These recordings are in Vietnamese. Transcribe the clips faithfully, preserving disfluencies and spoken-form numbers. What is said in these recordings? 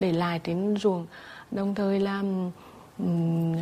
để lại trên ruộng, đồng thời là um,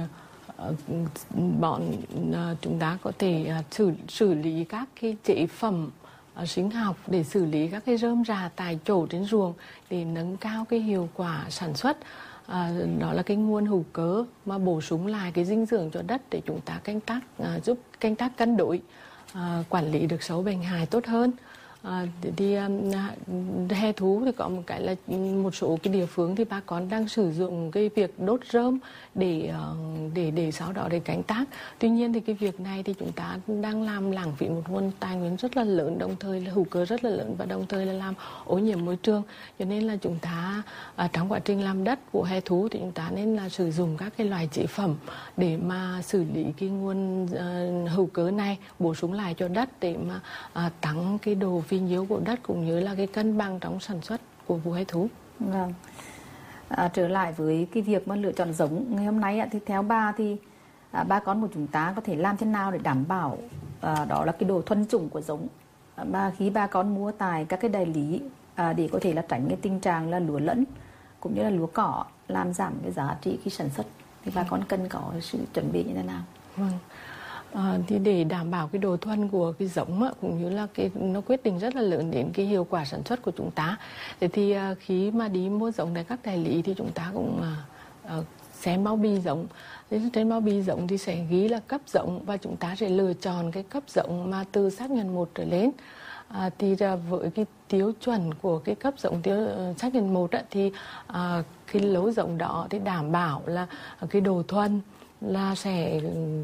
bọn uh, chúng ta có thể uh, xử, xử lý các cái chế phẩm uh, sinh học để xử lý các cái rơm rạ tại chỗ trên ruộng để nâng cao cái hiệu quả sản xuất. À, đó là cái nguồn hữu cơ mà bổ sung lại cái dinh dưỡng cho đất để chúng ta canh tác, à, giúp canh tác cân đối, à, quản lý được sâu bệnh hại tốt hơn. À, thì à, hè thú thì có một cái là một số cái địa phương thì bà con đang sử dụng cái việc đốt rơm để để để sau đó để canh tác. Tuy nhiên thì cái việc này thì chúng ta đang làm lãng phí một nguồn tài nguyên rất là lớn, đồng thời là hữu cơ rất là lớn và đồng thời là làm ô nhiễm môi trường. Cho nên là chúng ta à, trong quá trình làm đất của hè thú thì chúng ta nên là sử dụng các cái loại chế phẩm để mà xử lý cái nguồn uh, hữu cơ này, bổ sung lại cho đất để mà uh, tăng cái độ vi nhiêu của đất cũng như là cái cân bằng trong sản xuất của vụ hè thú. Vâng. À, trở lại với cái việc mà lựa chọn giống ngày hôm nay thì theo bà thì à, bà con của chúng ta có thể làm thế nào để đảm bảo à, đó là cái độ thuần chủng của giống, à, mà khi bà con mua tại các cái đại lý à, để có thể là tránh cái tình trạng là lúa lẫn cũng như là lúa cỏ làm giảm cái giá trị khi sản xuất, thì bà con cần có sự chuẩn bị như thế nào? Vâng. À, thì để đảm bảo cái độ thuần của cái giống á, cũng như là cái nó quyết định rất là lớn đến cái hiệu quả sản xuất của chúng ta. Thế thì à, khi mà đi mua giống tại các đại lý thì chúng ta cũng à, à, xem bao bì giống. Trên bao bì giống thì sẽ ghi là cấp giống và chúng ta sẽ lựa chọn cái cấp giống mà từ xác nhận một trở lên. À, thì à, với cái tiêu chuẩn của cái cấp giống tiêu uh, xác nhận một á, thì à, cái lối giống đó thì đảm bảo là cái độ thuần là sẽ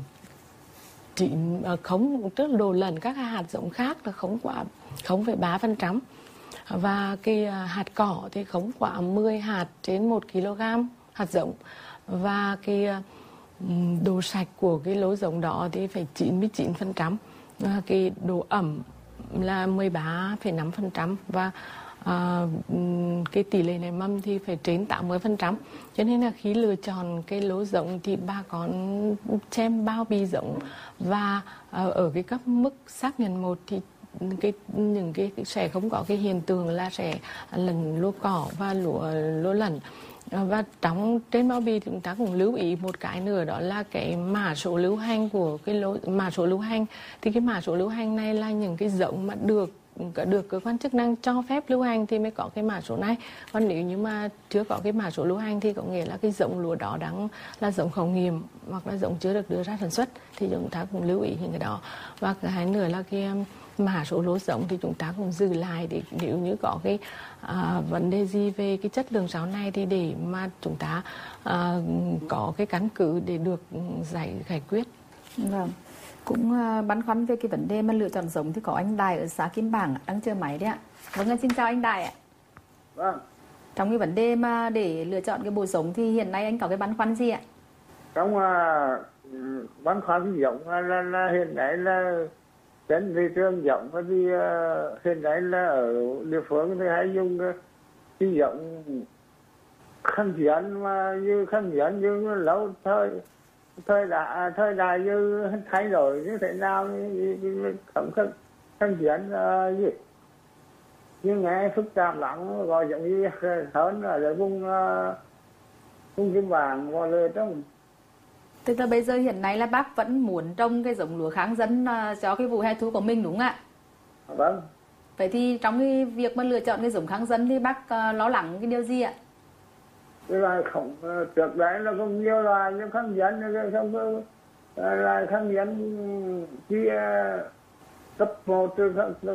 chỉ không, tức là đồ lần các hạt giống khác là không quá không phẩy ba phần trăm, và cái hạt cỏ thì không quá mười hạt trên một ki lô gam hạt giống, và cái độ sạch của cái lối giống đó thì phải chín mươi chín phần trăm, và cái độ ẩm là mười ba phẩy năm phần trăm, và À, cái tỷ lệ nảy mầm thì phải trên tám mươi phần trăm. Cho nên là khi lựa chọn cái lối giống thì bà con xem bao bì giống, và à, ở cái cấp mức xác nhận một thì cái những cái sẽ không có cái hiện tượng là sẽ lẫn lúa cỏ và lúa lúa lẫn. Và trong trên bao bì thì chúng ta cũng lưu ý một cái nữa, đó là cái mã số lưu hành của cái lối mã số lưu hành. Thì cái mã số lưu hành này là những cái giống mà được được cơ quan chức năng cho phép lưu hành thì mới có cái mã số này. Còn nếu như mà chưa có cái mã số lưu hành thì có nghĩa là cái giống lúa đó đang là giống khẩu nghiệm hoặc là giống chưa được đưa ra sản xuất, thì chúng ta cũng lưu ý những cái đó. Và cái hai nữa là cái mã số lúa giống thì chúng ta cũng giữ lại để nếu như có cái à, vấn đề gì về cái chất lượng sau này thì để mà chúng ta à, có cái căn cứ để được giải giải quyết. Vâng. Cũng uh, băn khoăn về cái vấn đề mà lựa chọn giống thì có anh Đại ở xã Kim Bảng đang chờ máy đấy ạ. Vâng, xin chào anh Đại ạ. Vâng. Trong cái vấn đề mà để lựa chọn cái bộ giống thì hiện nay anh có cái băn khoăn gì ạ? Trong uh, băn khoăn giống là, là, là hiện nay là trên thị trường giống, vì uh, hiện nay là ở địa phương thì hay dùng uh, cái giống khăn hiến mà như khăn hiến như lâu thời thời đại thời đại như thay đổi như thế nào không khăn khăn hiến uh, gì nhưng nghe phức tạp lắm, gọi giống như hơn ở vùng uh, vùng Kim Bảng gọi là trong. Tức là bây giờ hiện nay là bác vẫn muốn trồng cái giống lúa kháng dân uh, cho cái vụ hè thu của mình đúng không ạ? Vâng. Vậy thì trong cái việc mà lựa chọn cái giống kháng dân thì bác uh, lo lắng cái điều gì ạ? Cái loài không trước đấy là có nhiều loài nhưng kháng dân không có loài kháng dân khi cấp một từ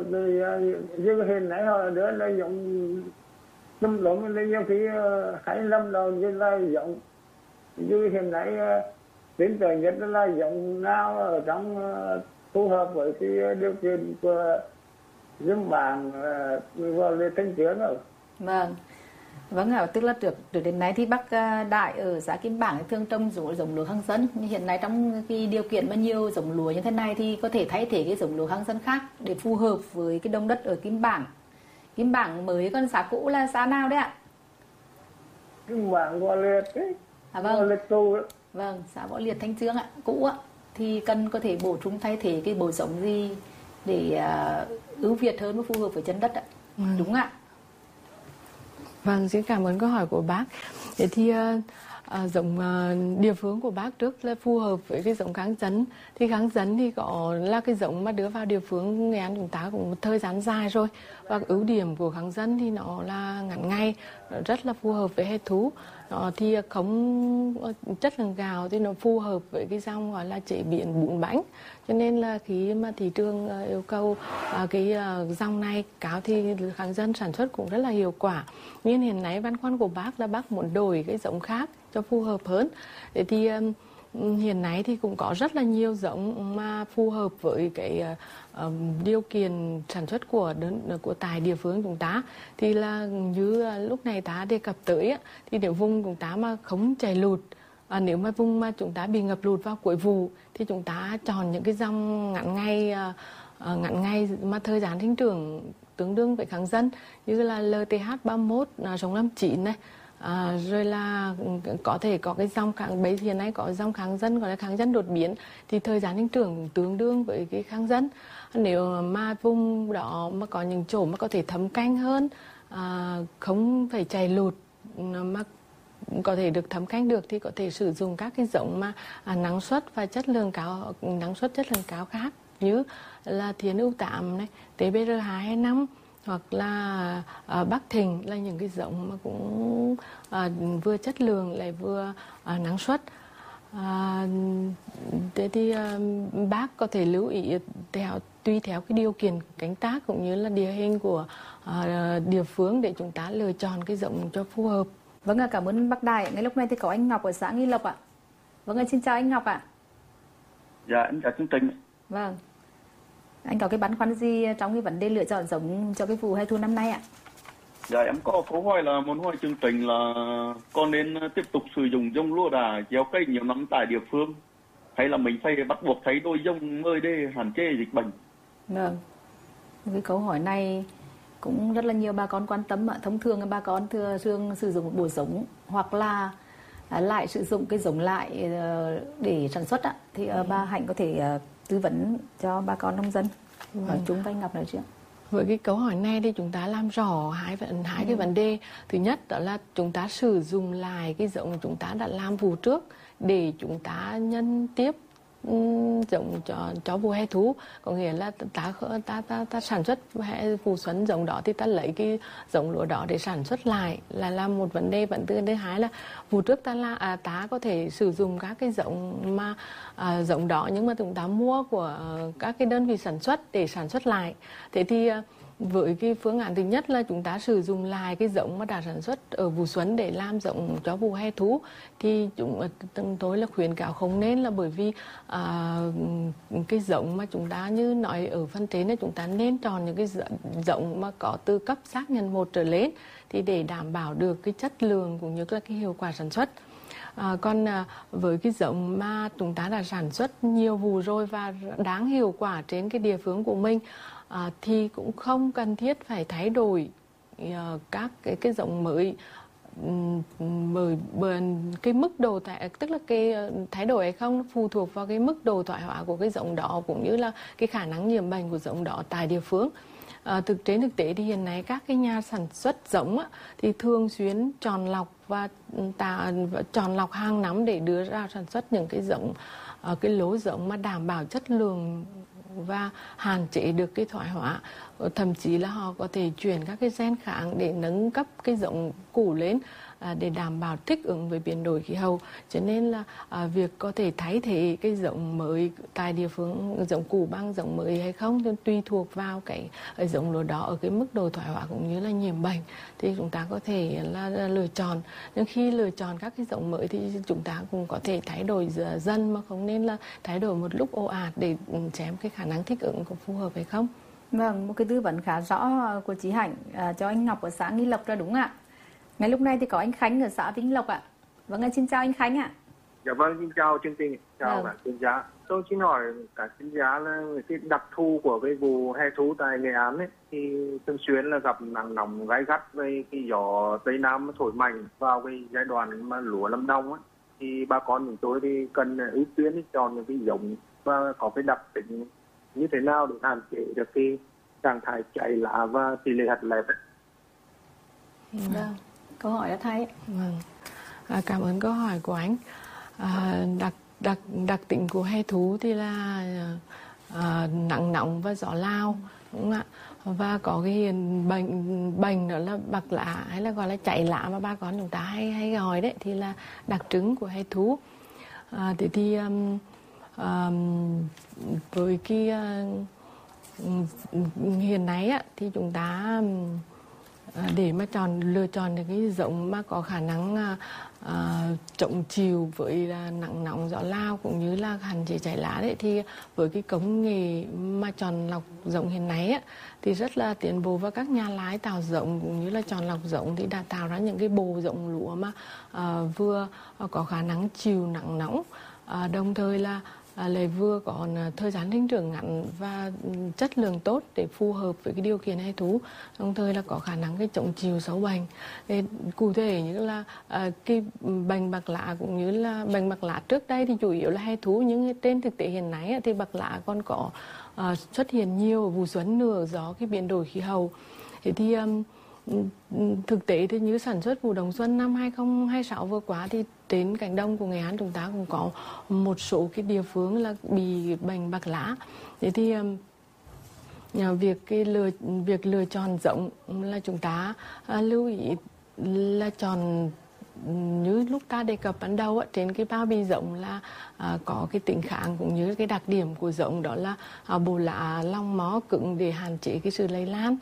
như hiện nay họ nữa là dùng năm lộn là nhiều khi hai năm đầu như là dùng như hiện nay đến thời nhất là dùng nào ở trong phù hợp với cái điều kiện của dân bản vào lên thanh tiến rồi. Vâng. Vâng ạ, tức là trước, trước đến nay thì bác Đại ở xã Kim Bảng thường trồng giống, giống lúa kháng dân. Hiện nay trong cái điều kiện mà nhiều giống lúa như thế này thì có thể thay thế cái giống lúa kháng dân khác để phù hợp với cái đồng đất ở Kim Bảng. Kim Bảng mới, còn xã cũ là xã nào đấy ạ? Kim Bảng Võ Liệt ấy. À vâng. Võ Liệt tu đó. Vâng, xã Võ Liệt Thanh Chương ạ, cũ ạ. Thì cần có thể bổ sung thay thế cái bộ giống gì để uh, ưu việt hơn và phù hợp với chân đất ạ? Ừ. Đúng ạ. Vâng, xin cảm ơn câu hỏi của bác. Thế thì À, giống à, địa phương của bác trước là phù hợp với cái giống kháng dấn. Thì kháng dấn thì có là cái giống mà đưa vào địa phương Nghệ An chúng ta cũng một thời gian dài rồi. Và ưu điểm của kháng dấn thì nó là ngắn ngày, nó rất là phù hợp với hệ thú. Nó thì không chất lượng gạo thì nó phù hợp với cái dòng gọi là chế biến bún bánh. Cho nên là khi mà thị trường yêu cầu à, cái dòng này cáo thì kháng dấn sản xuất cũng rất là hiệu quả. Nhưng hiện nay băn khoăn của bác là bác muốn đổi cái giống khác cho phù hợp hơn. Thế thì um, hiện nay thì cũng có rất là nhiều giống mà phù hợp với cái um, điều kiện sản xuất của đơn, của tại địa phương chúng ta. Thì là như lúc này ta đề cập tới thì nếu vùng chúng ta mà không chảy lụt, à, nếu mà vùng mà chúng ta bị ngập lụt vào cuối vụ thì chúng ta chọn những cái dòng ngắn ngày uh, ngắn ngày mà thời gian sinh trưởng tương đương với kháng dấn như là L T H ba mươi mốt, giống năm chín này. À, rồi là có thể có cái dòng kháng bây hiện nay có dòng kháng dấn gọi là kháng dấn đột biến thì thời gian sinh trưởng tương đương với cái kháng dấn. Nếu mà vùng đó mà có những chỗ mà có thể thấm canh hơn, à, không phải chảy lụt mà có thể được thấm canh được thì có thể sử dụng các cái giống mà à, năng suất và chất lượng cao, năng suất chất lượng cao khác như là Thiên Ưu tám này, T B R hai hai năm hoặc là à, Bắc Thịnh là những cái giống mà cũng à, vừa chất lượng lại vừa à, năng suất. À, thế thì à, bác có thể lưu ý theo tùy theo cái điều kiện canh tác cũng như là địa hình của à, địa phương để chúng ta lựa chọn cái giống cho phù hợp. Vâng ạ, cảm ơn bác Đại. Ngay lúc này thì có anh Ngọc ở xã Nghi Lộc ạ. Vâng ạ, xin chào anh Ngọc ạ. Dạ, em chào chương trình. Vâng. Anh có cái băn khoăn gì trong cái vấn đề lựa chọn giống cho cái vụ hè thu năm nay ạ? Dạ, em có câu hỏi là muốn hỏi chương trình là con nên tiếp tục sử dụng giống lúa đà gieo cấy nhiều năm tại địa phương hay là mình phải bắt buộc thay đổi giống mới để hạn chế dịch bệnh? Vâng. Cái câu hỏi này cũng rất là nhiều bà con quan tâm ạ. Thông thường bà con thường thường sử dụng một bộ giống hoặc là lại sử dụng cái giống lại để sản xuất ạ. Thì ừ. bà Hạnh có thể tư vấn cho bà con nông dân ừ. hỏi chung với anh Ngọc nói chuyện. Với cái câu hỏi này thì chúng ta làm rõ hai hai ừ. cái vấn đề. Thứ nhất đó là chúng ta sử dụng lại cái giống chúng ta đã làm vụ trước để chúng ta nhân tiếp giống cho cho vụ hè thu, có nghĩa là ta ta ta, ta sản xuất vụ xuân giống đó thì ta lấy cái giống lúa đó để sản xuất lại là làm một vấn đề. Vấn đề thứ hai là vụ trước ta là à, ta có thể sử dụng các cái giống mà à, giống đó nhưng mà chúng ta mua của uh, các cái đơn vị sản xuất để sản xuất lại. Thế thì uh, với cái phương án thứ nhất là chúng ta sử dụng lại cái giống mà đã sản xuất ở vụ xuân để làm giống cho vụ hè thu thì chúng tôi là khuyến cáo không nên, là bởi vì à, cái giống mà chúng ta như nói ở phần trên là chúng ta nên chọn những cái giống mà có từ cấp xác nhận một trở lên thì để đảm bảo được cái chất lượng cũng như là cái hiệu quả sản xuất. À, còn à, với cái giống mà chúng ta đã sản xuất nhiều vụ rồi và đáng hiệu quả trên cái địa phương của mình à, thì cũng không cần thiết phải thay đổi à, các cái cái giống mới bởi bởi cái mức độ tại tức là cái thay đổi hay không phụ thuộc vào cái mức độ thoái hóa của cái giống đó cũng như là cái khả năng nhiễm bệnh của giống đó tại địa phương. À, thực trên thực tế thì hiện nay các cái nhà sản xuất giống á, thì thường xuyên chọn lọc và ta chọn lọc hàng năm để đưa ra sản xuất những cái giống uh, cái lối giống mà đảm bảo chất lượng và hạn chế được cái thoái hóa. Thậm chí là họ có thể chuyển các cái gen kháng để nâng cấp cái giống cũ lên à, để đảm bảo thích ứng với biến đổi khí hậu. Cho nên là à, việc có thể thay thế cái giống mới tại địa phương, giống cũ bằng giống mới hay không thì tùy thuộc vào cái giống lúa đó ở cái mức độ thoái hóa cũng như là nhiễm bệnh thì chúng ta có thể là, là lựa chọn. Nhưng khi lựa chọn các cái giống mới thì chúng ta cũng có thể thay đổi dần mà không nên là thay đổi một lúc ồ ạt để xem cái khả năng thích ứng có phù hợp hay không. Vâng, một cái tư vấn khá rõ của chị Hạnh à, cho anh Ngọc ở xã Nghi Lộc ra đúng ạ. Ngay lúc này thì có anh Khánh ở xã Vĩnh Lộc ạ. Vâng, xin chào anh Khánh ạ. Dạ vâng, xin chào chương trình, chào vâng. cả chuyên gia. Tôi xin hỏi cả chuyên gia là cái đặc thù của cái vụ hè thu tại Nghệ An ấy thì thường xuyên là gặp nắng nóng gay gắt với cái gió tây nam thổi mạnh vào cái giai đoạn mà lúa lâm đồng ấy, thì bà con chúng tôi thì cần ưu tiên chọn những cái giống và có cái đặc tính như thế nào để hạn chế được cái trạng thái cháy lá và tỷ lệ hạt lép. Vâng. Câu hỏi rất hay. Vâng. À, cảm ơn câu hỏi của anh. À, đặc đặc đặc tính của hay thú thì là à, nắng nóng và gió lao, đúng không ạ? Và có cái hiện bệnh bệnh đó là bạc lá hay là gọi là chảy lá mà ba con chúng ta hay hay gọi đấy, thì là đặc trưng của hay thú. À, thế thì um, um, với cái uh, hiện nay á, thì chúng ta um, để mà chọn lựa chọn được cái giống mà có khả năng à, à, chống chịu với à, nắng nóng gió lao cũng như là hạn chế cháy lá đấy, thì với cái công nghệ mà chọn lọc giống hiện nay á, thì rất là tiến bộ, và các nhà lái tạo giống cũng như là chọn lọc giống thì đã tạo ra những cái bộ giống lúa mà à, vừa có khả năng chịu nắng nóng, à, đồng thời là À, lại vừa có thời gian sinh trưởng ngắn và chất lượng tốt để phù hợp với cái điều kiện hay thú, đồng thời là có khả năng cái chống chịu sâu bệnh. Để cụ thể như là à, cái bệnh bạc lá cũng như là bệnh bạc lá trước đây thì chủ yếu là hay thú, nhưng trên thực tế hiện nay thì bạc lá còn có à, xuất hiện nhiều ở vụ xuân nữa do cái biến đổi khí hậu. Thế thì um, thực tế thì như sản xuất vụ đồng xuân năm hai không hai sáu vừa qua thì đến cánh đồng của Nghệ An chúng ta cũng có một số cái địa phương là bị bệnh bạc lá. Thế thì việc cái lựa việc lựa chọn giống là chúng ta à, lưu ý là chọn như lúc ta đề cập ban đầu á, trên cái bao bì giống là à, có cái tính kháng cũng như cái đặc điểm của giống, đó là à, bộ lá long mó cứng để hạn chế cái sự lây lan.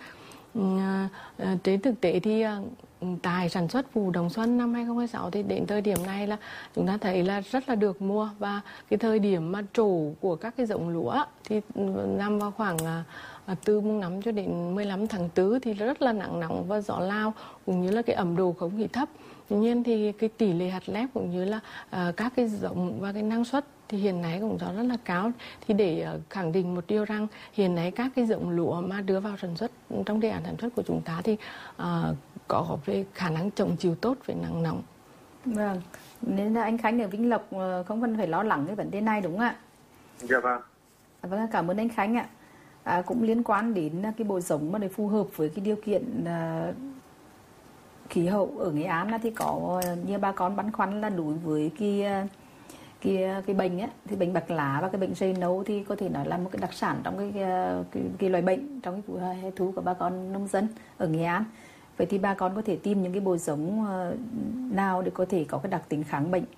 À, trên thực tế thì tại sản xuất vụ đồng xuân năm hai không hai sáu thì đến thời điểm này là chúng ta thấy là rất là được mua, và cái thời điểm mà trổ của các cái giống lúa thì nằm vào khoảng à, từ mùng năm cho đến mười lăm tháng tư thì rất là nắng nóng và gió lao, cũng như là cái ẩm độ không khí thấp. Tuy nhiên thì cái tỷ lệ hạt lép cũng như là à, các cái giống và cái năng suất thì hiện nay cũng rất là cao. Thì để uh, khẳng định một điều rằng hiện nay các cái giống lúa mà đưa vào sản xuất trong đề án sản xuất của chúng ta thì uh, có về khả năng chống chịu tốt với nắng nóng. Vâng, nên là anh Khánh ở Vĩnh Lộc không cần phải lo lắng cái vấn đề này, đúng không ạ? Dạ vâng. Vâng, cảm ơn anh Khánh ạ. À, cũng liên quan đến cái bộ giống mà để phù hợp với cái điều kiện uh, khí hậu ở Nghệ An thì có như bà con băn khoăn là đối với cái cái cái bệnh ấy, thì bệnh bạc lá và cái bệnh rây nâu thì có thể nói là một cái đặc sản trong cái cái, cái loài bệnh trong cái vụ hay thú của bà con nông dân ở Nghệ An. Vậy thì bà con có thể tìm những cái bộ giống nào để có thể có cái đặc tính kháng bệnh,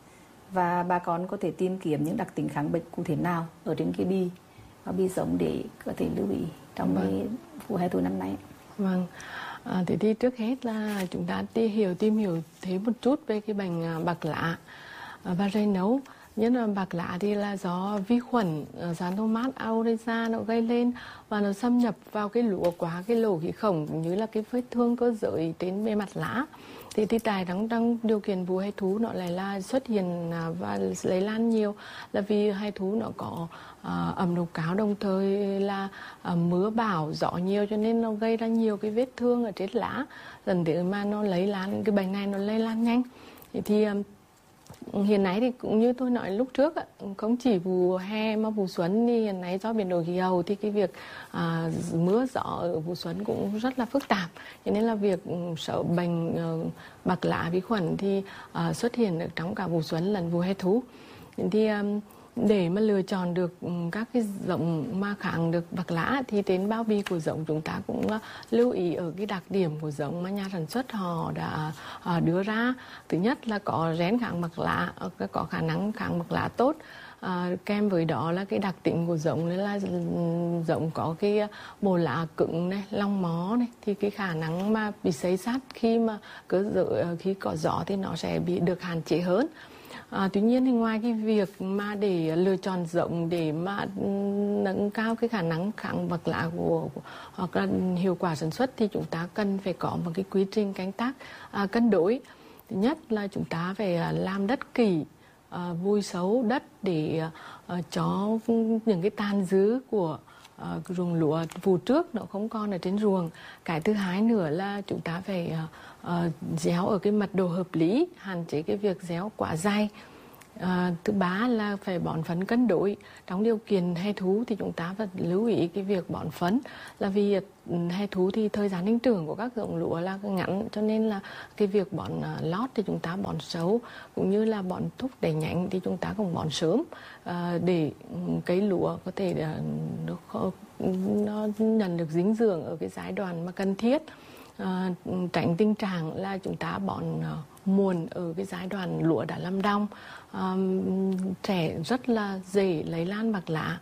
và bà con có thể tìm kiếm những đặc tính kháng bệnh cụ thể nào ở trên cái bi và bi giống để có thể lưu ý trong vâng. cái vụ hay thú năm nay. Vâng. À, thế thì trước hết là chúng ta tìm hiểu tìm hiểu thêm một chút về cái bệnh bạc lá và rây nấu. Nhất là bạc lá thì là do vi khuẩn Xanthomat aureus nó gây lên và nó xâm nhập vào cái lúa qua cái lỗ khí khổng cũng như là cái vết thương cơ giới trên bề mặt lá. Thì thì tại trong, trong điều kiện vụ hay thú nó lại là xuất hiện và lây lan nhiều là vì hay thú nó có uh, ẩm độ cao, đồng thời là uh, mưa bão gió nhiều, cho nên nó gây ra nhiều cái vết thương ở trên lá, dần đến mà nó lây lan, cái bệnh này nó lây lan nhanh. Thì, thì um, hiện nay thì cũng như tôi nói lúc trước, không chỉ vụ hè mà vụ xuân thì hiện nay do biến đổi khí hậu thì cái việc à, mưa gió ở vụ xuân cũng rất là phức tạp, cho nên là việc sợ bệnh uh, bạc lá vi khuẩn thì uh, xuất hiện ở trong cả vụ xuân lẫn vụ hè thú. Thì um, để mà lựa chọn được các cái giống mà kháng được bạc lá thì trên bao bì của giống chúng ta cũng lưu ý ở cái đặc điểm của giống mà nhà sản xuất họ đã đưa ra. Thứ nhất là có gen kháng bạc lá, có khả năng kháng bạc lá tốt. À, kèm với đó là cái đặc tính của giống là giống có cái bộ lá cứng này, long mó này, thì cái khả năng mà bị xấy sát khi mà cơ sở khi có gió thì nó sẽ bị được hạn chế hơn. À, tuy nhiên thì ngoài cái việc mà để lựa chọn giống để mà nâng cao cái khả năng kháng bạc lá của, của hoặc là hiệu quả sản xuất thì chúng ta cần phải có một cái quy trình canh tác à, cân đối. Thứ nhất là chúng ta phải làm đất kỹ, à, vùi xấu đất để à, cho những cái tàn dư của à, ruộng lúa vụ trước nó không còn ở trên ruộng. Cái thứ hai nữa là chúng ta phải à, gieo ở cái mật độ hợp lý, hạn chế cái việc gieo quá dày. À, thứ ba là phải bón phấn cân đối. Trong điều kiện hè thu thì chúng ta phải lưu ý cái việc bón phấn, là vì hè thu thì thời gian sinh trưởng của các giống lúa là ngắn, cho nên là cái việc bón lót thì chúng ta bón sâu, cũng như là bón thúc đẩy nhánh thì chúng ta cũng bón sớm, à, để cây lúa có thể nó, nó nhận được dinh dưỡng ở cái giai đoạn mà cần thiết. À, tránh tình trạng là chúng ta bón uh, muộn ở cái giai đoạn lúa đã làm đồng, à, trẻ rất là dễ lấy lan bạc lá.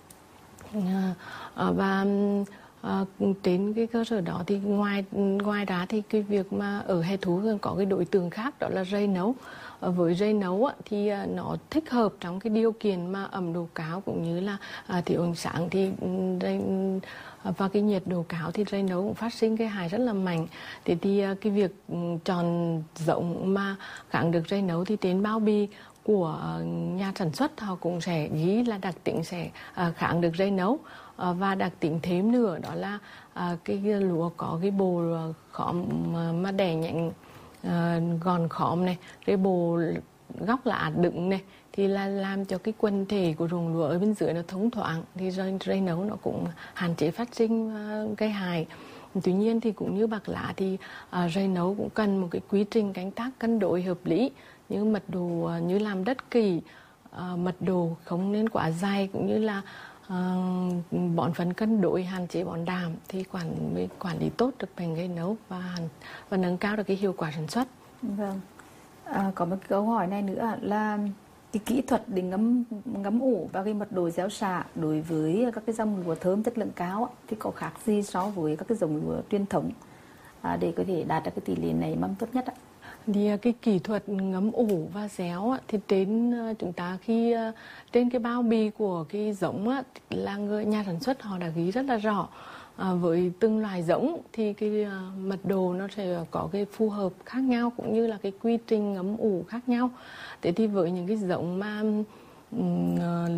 À, và à, trên cái cơ sở đó thì ngoài ngoài ra thì cái việc mà ở hè thu có cái đối tượng khác, đó là rây nấu. À, với rây nấu á, thì à, nó thích hợp trong cái điều kiện mà ẩm độ cao cũng như là à, thiếu ánh sáng, thì rây và cái nhiệt độ cao thì rây nấu cũng phát sinh cái hại rất là mạnh. Thế thì cái việc chọn giống mà kháng được rây nấu thì trên bao bì của nhà sản xuất họ cũng sẽ ghi là đặc tính sẽ kháng được rây nấu, và đặc tính thêm nữa đó là cái lúa có cái bồ khóm mà đẻ nhánh gòn khóm này, cái bồ góc lá đựng này, thì là làm cho cái quần thể của ruộng lúa ở bên dưới nó thông thoáng, thì rây, rây nấu nó cũng hạn chế phát sinh uh, gây hại. Tuy nhiên thì cũng như bạc lá thì uh, rây nấu cũng cần một cái quy trình canh tác cân đối hợp lý, như mật độ uh, như làm đất kỳ, uh, mật độ không nên quá dày, cũng như là uh, bón phấn cân đối, hạn chế bón đạm, thì quản quản lý tốt được bệnh gây nấu và và nâng cao được cái hiệu quả sản xuất. Vâng. À, có một câu hỏi này nữa là cái kỹ thuật để ngấm ngấm ủ và cái mật độ gieo xạ đối với các cái dòng lúa thơm chất lượng cao thì có khác gì so với các cái dòng lúa truyền thống à, để có thể đạt được cái tỷ lệ này mâm tốt nhất ạ? Thì cái kỹ thuật ngấm ủ và réo thì trên chúng ta khi trên cái bao bì của cái giống là người nhà sản xuất họ đã ghi rất là rõ. À, với từng loài giống thì cái uh, mật độ nó sẽ có cái phù hợp khác nhau, cũng như là cái quy trình ngấm ủ khác nhau. Thế thì với những cái giống mà um,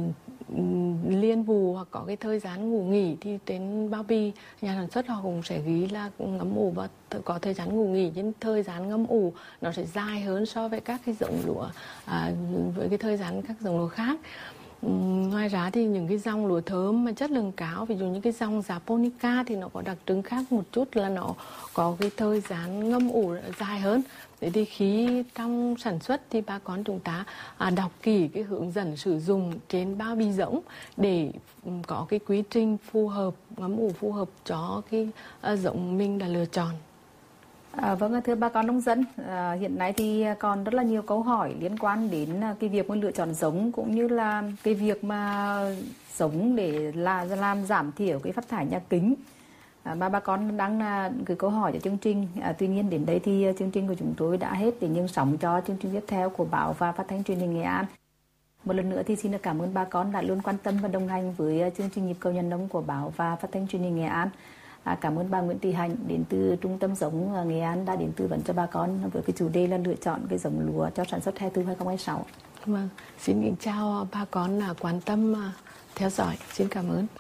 uh, liên vụ hoặc có cái thời gian ngủ nghỉ thì trên bao bì nhà sản xuất họ cũng sẽ ghi là ngấm ủ và có thời gian ngủ nghỉ, nhưng thời gian ngấm ủ nó sẽ dài hơn so với các cái giống lúa à, với cái thời gian các giống lúa khác. Ngoài ra thì những cái dòng lúa thơm mà chất lượng cao, ví dụ như cái dòng Japonica thì nó có đặc trưng khác một chút là nó có cái thời gian ngâm ủ dài hơn. Thế thì khi trong sản xuất thì bà con chúng ta à, đọc kỹ cái hướng dẫn sử dụng trên bao bì giống để có cái quy trình phù hợp, ngâm ủ phù hợp cho cái à, giống mình đã lựa chọn. À, vâng, thưa bà con nông dân, à, hiện nay thì còn rất là nhiều câu hỏi liên quan đến cái việc mà lựa chọn giống, cũng như là cái việc mà giống để là làm giảm thiểu cái phát thải nhà kính à, mà bà con đang gửi câu hỏi cho chương trình. À, tuy nhiên đến đây thì chương trình của chúng tôi đã hết, để nhường sóng cho chương trình tiếp theo của Báo và Phát thanh Truyền hình Nghệ An. Một lần nữa thì xin được cảm ơn bà con đã luôn quan tâm và đồng hành với chương trình Nhịp cầu Nhân nông của Báo và Phát thanh Truyền hình Nghệ An. À, cảm ơn bà Nguyễn Thị Hạnh đến từ Trung tâm giống Nghệ An đã đến tư vấn cho bà con với cái chủ đề là lựa chọn cái giống lúa cho sản xuất hè thu hai không hai sáu. Vâng, xin kính chào bà con là quan tâm theo dõi. Xin cảm ơn.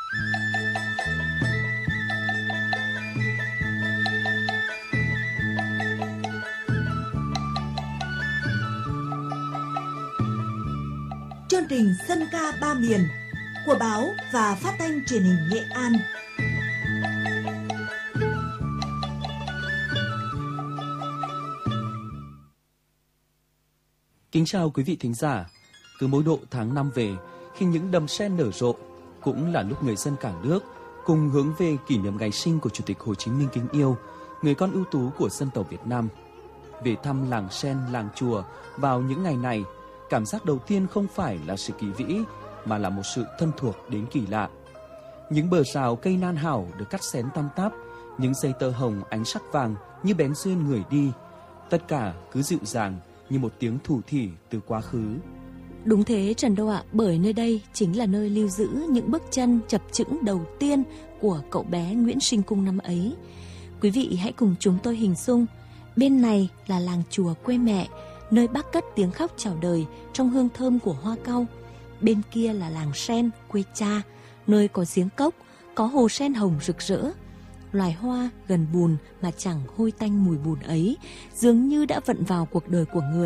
Chương trình Dân ca ba miền của Báo và Phát thanh Truyền hình Nghệ An. Kính chào quý vị thính giả. Cứ mỗi độ tháng năm về, khi những đầm sen nở rộ, cũng là lúc người dân cả nước cùng hướng về kỷ niệm ngày sinh của Chủ tịch Hồ Chí Minh kính yêu, người con ưu tú của dân tộc Việt Nam. Về thăm làng sen, làng chùa vào những ngày này, cảm giác đầu tiên không phải là sự kỳ vĩ, mà là một sự thân thuộc đến kỳ lạ. Những bờ rào cây nan hảo được cắt xén tăm tắp, những dây tơ hồng ánh sắc vàng như bén duyên người đi. Tất cả cứ dịu dàng như một tiếng thủ thỉ từ quá khứ. Đúng thế Trần Đô ạ, bởi nơi đây chính là nơi lưu giữ những bước chân chập chững đầu tiên của cậu bé Nguyễn Sinh Cung năm ấy. Quý vị hãy cùng chúng tôi hình dung, bên này là làng chùa quê mẹ, nơi bác cất tiếng khóc chào đời trong hương thơm của hoa cau. Bên kia là làng sen quê cha, nơi có giếng cốc, có hồ sen hồng rực rỡ. Loài hoa gần bùn mà chẳng hôi tanh mùi bùn ấy dường như đã vận vào cuộc đời của người,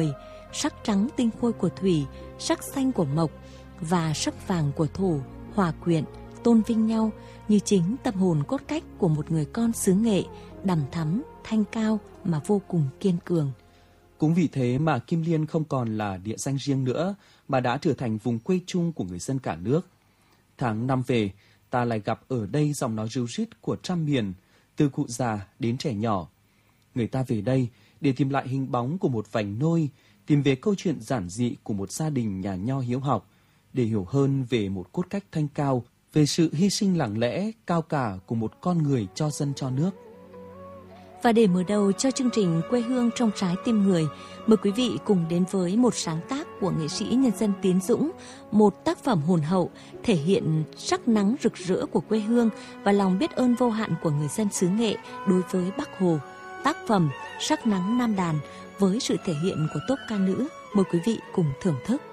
sắc trắng tinh khôi của thủy, sắc xanh của mộc và sắc vàng của thổ hòa quyện, tôn vinh nhau như chính tâm hồn cốt cách của một người con xứ Nghệ, đằm thắm, thanh cao mà vô cùng kiên cường. Cũng vì thế mà Kim Liên không còn là địa danh riêng nữa, mà đã trở thành vùng quê chung của người dân cả nước. Tháng năm về, ta lại gặp ở đây giọng nói ríu rít của trăm miền, từ cụ già đến trẻ nhỏ. Người ta về đây để tìm lại hình bóng của một vành nôi, tìm về câu chuyện giản dị của một gia đình nhà nho hiếu học, để hiểu hơn về một cốt cách thanh cao, về sự hy sinh lặng lẽ, cao cả của một con người cho dân cho nước. Và để mở đầu cho chương trình Quê hương trong trái tim người, mời quý vị cùng đến với một sáng tác của nghệ sĩ nhân dân Tiến Dũng, một tác phẩm hồn hậu thể hiện sắc nắng rực rỡ của quê hương và lòng biết ơn vô hạn của người dân xứ Nghệ đối với Bác Hồ. Tác phẩm Sắc nắng Nam Đàn với sự thể hiện của tốp ca nữ, mời quý vị cùng thưởng thức.